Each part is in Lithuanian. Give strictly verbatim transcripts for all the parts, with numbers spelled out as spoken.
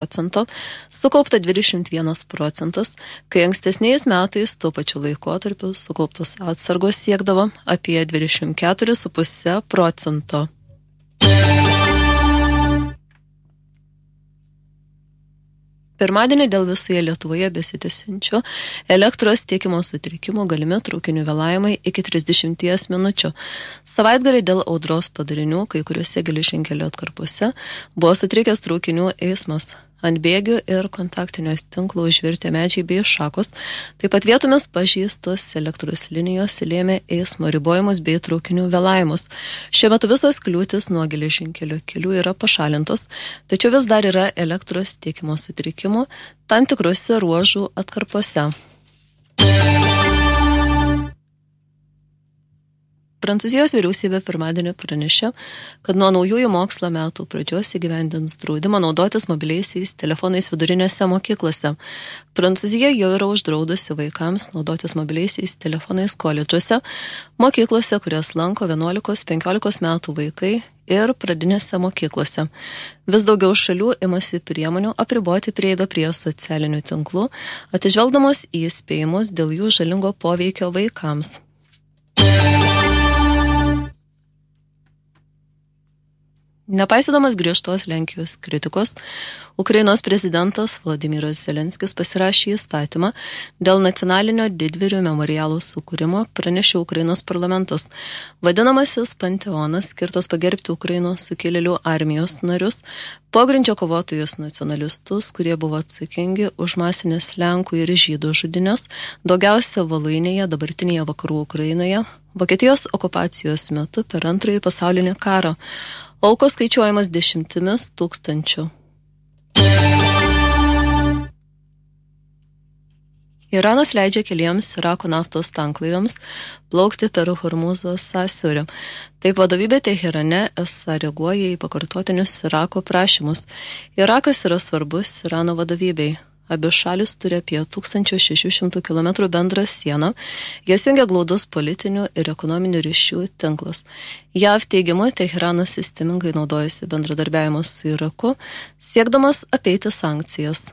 procento, sukaupta dvidešimt vienas procentas, kai ankstesniais metais tuo pačiu laikotarpiu sukauptos atsargos siekdavo apie dvidešimt keturis su puse procento. Pirmadienį dėl visoje Lietuvoje besitęsiančių elektros tiekimo sutrikimų galimi traukinių vėlavimai iki trisdešimties minučių. Savaitgalį dėl audros padarinių kai kuriuose geležinkelio atkarpose buvo sutrikęs traukinių eismas. Ant bėgių ir kontaktinio tinklo užvirtę medžiai bei šakos, taip pat vietomis pažeistos elektros linijos lėmė eismo ribojimus bei traukinių vėlavimus. Šiuo metu visos kliūtis nuo geležinkelio kelių yra pašalintos, tačiau vis dar yra elektros tiekimo sutrikimų tam tikrose ruožų atkarpose. Prancūzijos vyriausybė pirmadienį pranešė, kad nuo naujųjų mokslo metų pradžios įgyvendins draudimą naudotis mobiliaisiais telefonais vidurinėse mokyklose. Prancūzija jau yra uždraudusi vaikams naudotis mobiliaisiais telefonais koledžuose, mokyklose, kurias lanko vienuolikos penkiolikos metų vaikai ir pradinėse mokyklose. Vis daugiau šalių imasi priemonių apriboti prieigą prie socialinių tinklų, atsižvelgdamos į įspėjimus dėl jų žalingo poveikio vaikams. Nepaisydamas griežtos Lenkijos kritikos, Ukrainos prezidentas Vladimiras Zelenskis pasirašė įstatymą dėl nacionalinio didvyrių memorialo sukūrimo, pranešė Ukrainos parlamentas. Vadinamasis panteonas, skirtas pagerbti Ukrainos sukilėlių armijos narius, pogrindžio kovotojus nacionalistus, kurie buvo atsakingi už masinės Lenkų ir žydų žudynės, daugiausia Voluinėje, dabartinėje vakarų Ukrainoje, Vokietijos okupacijos metu per antrąjį pasaulinį karą. Aukos skaičiuojamas dešimtimis tūkstančių. Iranas leidžia keliems Irako naftos tanklaiviams plaukti per Hormūzo sąsiaurį. Taip vadovybė Teherane esą reaguoja į pakartotinius Irako prašymus. Irakas yra svarbus Irano vadovybei. Abi šalis turi apie tūkstantis šeši šimtai kilometrų bendrą sieną, jas jungia glaudus politinių ir ekonominių ryšių tinklas. J A V teigimu, Teheranas sistemingai naudojasi bendradarbiavimu su Iraku, siekdamas apeiti sankcijas.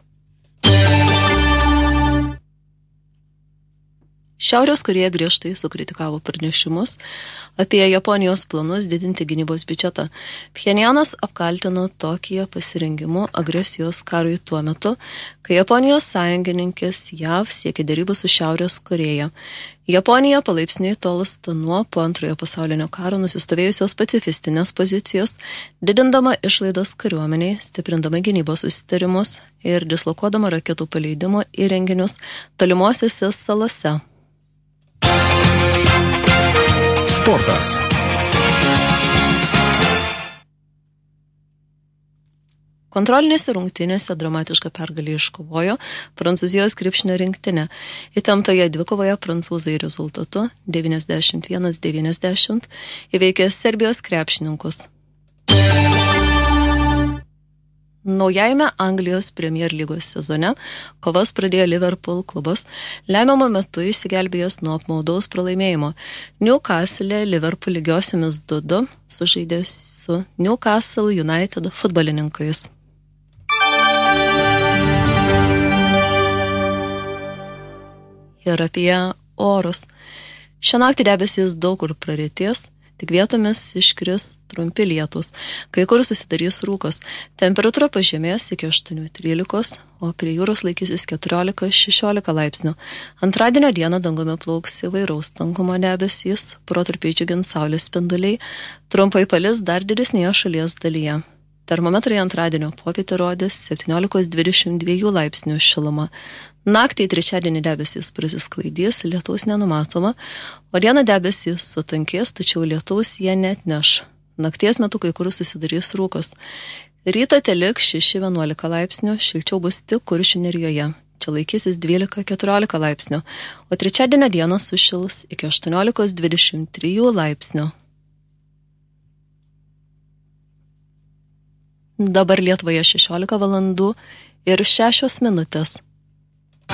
Šiaurės Korėja griežtai sukritikavo pranešimus apie Japonijos planus didinti gynybos biudžetą. Pchenjanas apkaltino Tokiją pasirengimu agresijos karui tuo metu, kai Japonijos sąjungininkės J A V siekia derybų su Šiaurės Korėja. Japonija palaipsniui tolsta nuo po antrojo pasaulinio karo nusistovėjusios pacifistinės pozicijos, didindama išlaidas kariuomeniai, stiprindama gynybos susitarimus ir dislokuodama raketų paleidimo įrenginius tolimosiose salose. Sportas. Kontrolinėse rungtynėse dramatišką pergalę iškovojo Prancūzijos krepšinio rinktinė. Įtemptoje dvikovoje prancūzai rezultatu devyniasdešimt vienas devyniasdešimt įveikė Serbijos krepšininkus. Naujajame Anglijos Premier lygos sezone kovas pradėjo Liverpool klubas, lemiamu metu išsigelbėjęs nuo apmaudaus pralaimėjimo. Newcastle Liverpool lygiosiomis du du sužaidė su Newcastle United futbolininkais. Ir apie orus. Šią naktį debesys daug kur praretės, tik vietomis iškris trumpi lietūs, kai kur susidarys rūkas. Temperatūra pažemės iki aštuonių trylikos, o prie jūros laikysis keturiolika šešiolika laipsnių. Antradienio dieną dangumi plauks įvairaus tankumo debesys, protarpiais džiugins saulės spinduliai, trumpai palis dar didesnėje šalies dalyje. Termometrai antradienio popietę rodys septyniolika dvidešimt dva laipsnių šilumą. Naktį trečiadienį debesys prasisklaidys, lietaus nenumatoma, o dieną debesys sutankės, tačiau lietaus jie neatneš. Nakties metu kai kur susidarys rūkas. Rytą teliks šeši vienuolika laipsnių, šilčiau bus tik Kuršių nerijoje. Čia laikysis dvylika keturiolika laipsnių, o trečiadienio dieną sušils iki aštuoniolika dvidešimt trijų laipsnių. Dabar Lietuvoje šešiolika valandų ir šešios minutės.